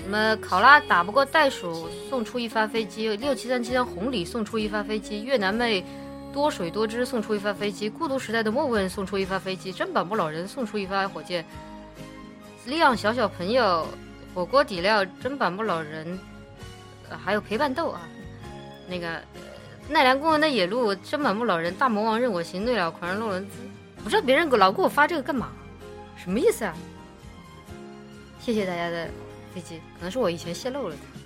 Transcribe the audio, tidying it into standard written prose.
什么考拉打不过袋鼠送出一发飞机，6737红里送出一发飞机，越南妹多水多汁送出一发飞机，孤独时代的莫问送出一发飞机，砧板木老人送出一发火箭，利昂小朋友火锅底料砧板木老人，还有陪伴豆啊，那个奈良公园的野鹿砧板木老人大魔王任我行，对了狂人洛伦兹，不知道别人老给我发这个干嘛，什么意思啊？谢谢大家的飞机，可能是我以前泄露了的。